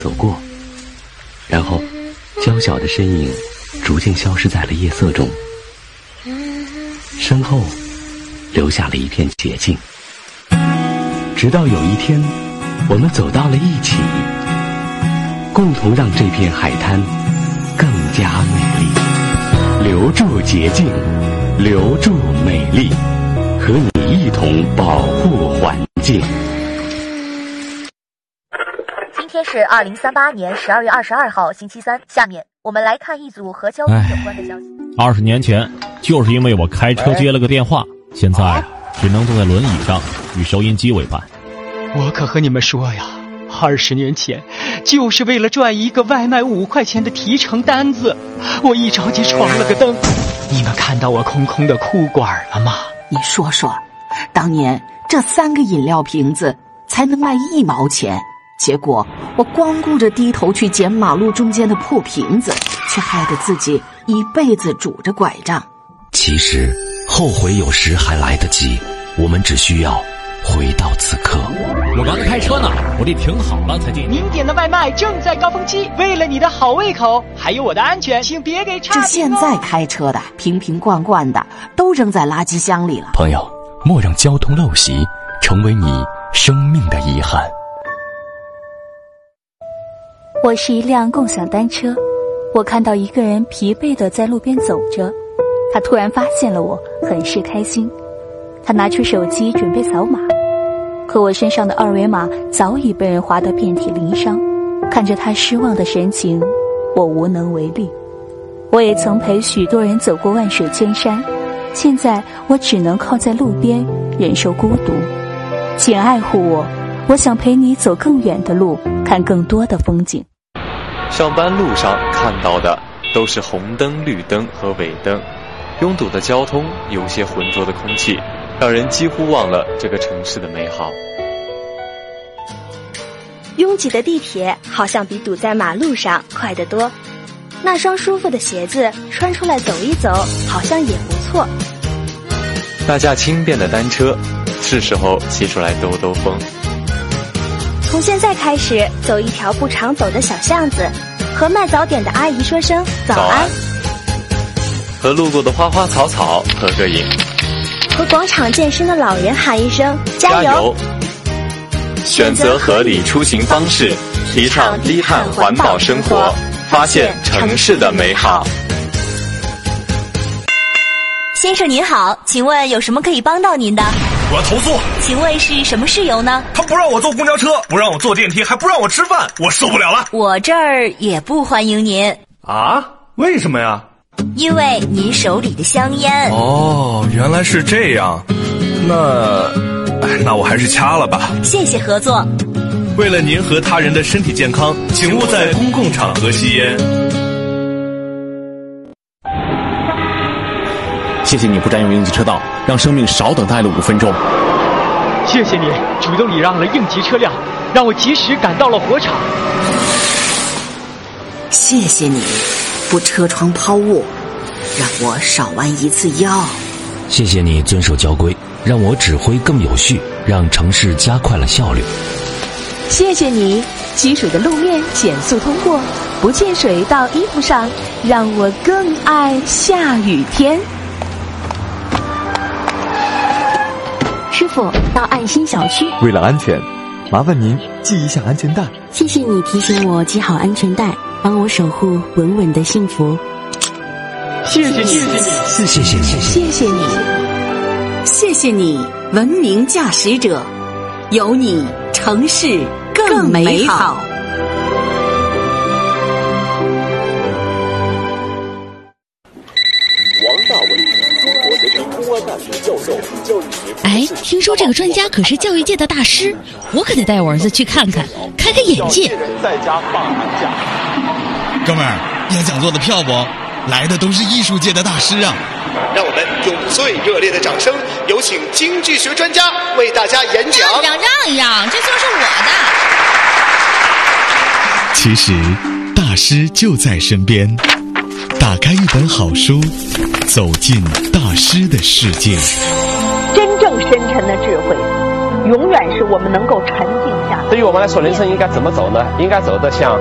走过，然后娇小的身影逐渐消失在了夜色中，身后留下了一片洁净。直到有一天，我们走到了一起，共同让这片海滩更加美丽。留住洁净，留住美丽，和你一同保护环境。 今天是2038年12月22号星期三，下面我们来看一组和交通有关的消息。 20年前，就是因为我开车接了个电话，现在只能坐在轮椅上与收音机为伴。 我可和你们说呀，20年前就是为了赚一个外卖5块钱的提成单子，我一着急闯了个灯。你们看到我空空的裤管了吗？ 你说说，当年这3个饮料瓶子才能卖1毛钱，结果我光顾着低头去捡马路中间的破瓶子，却害得自己一辈子拄着拐杖。 其实后悔有时还来得及，我们只需要回到此刻。 我刚才开车呢，我得停好了才进。 您点的外卖正在高峰期，为了你的好胃口还有我的安全，请别给差评。 这现在开车的瓶瓶罐罐的都扔在垃圾箱里了。 朋友，莫让交通陋习成为你生命的遗憾。 我是一辆共享单车，我看到一个人疲惫地在路边走着，他突然发现了我，很是开心。他拿出手机准备扫码，可我身上的2维码早已被人划得遍体鳞伤。看着他失望的神情，我无能为力。我也曾陪许多人走过万水千山，现在我只能靠在路边忍受孤独。请爱护我，我想陪你走更远的路，看更多的风景。 上班路上看到的都是红灯、绿灯和尾灯，拥堵的交通，有些浑浊的空气，让人几乎忘了这个城市的美好。 拥挤的地铁好像比堵在马路上快得多，那双舒服的鞋子穿出来走一走，好像也不错。 那架轻便的单车，是时候骑出来兜兜风。 从现在开始，走一条不常走的小巷子，和卖早点的阿姨说声早安， 和路过的花花草草合个影， 和广场健身的老人喊一声加油。 选择合理出行方式，提倡低碳环保生活，发现城市的美好。 先生您好，请问有什么可以帮到您的？ 我要投诉。 请问是什么事由呢？ 他不让我坐公交车，不让我坐电梯，还不让我吃饭，我受不了了。 我这儿也不欢迎您。 啊？为什么呀？ 因为您手里的香烟。 哦，原来是这样。那我还是掐了吧。 谢谢合作。 为了您和他人的身体健康，请勿在公共场合吸烟。 谢谢你不占用应急车道，让生命少等待了5分钟。 谢谢你主动礼让了应急车辆，让我及时赶到了火场。 谢谢你不车窗抛物，让我少弯一次腰。 谢谢你遵守交规，让我指挥更有序，让城市加快了效率。 谢谢你积水的路面减速通过，不溅水到衣服上，让我更爱下雨天。 师傅，到爱心小区。 为了安全，麻烦您系一下安全带。 谢谢你提醒我系好安全带，帮我守护稳稳的幸福。 谢谢你， 谢谢你， 谢谢你，谢谢你，文明驾驶者，有你，城市更美好。 哎，听说这个专家可是教育界的大师，我可得带我儿子去看看，开开眼界。 哥们儿，演讲做的票不？来的都是艺术界的大师啊！ 让我们用最热烈的掌声，有请京剧学专家为大家演讲。 让一让，这就是我的。 其实，大师就在身边。打开一本好书，走进大师的世界。 真正深沉的智慧，永远是我们能够沉静对于我们来说，人生应该怎么走呢？应该走得像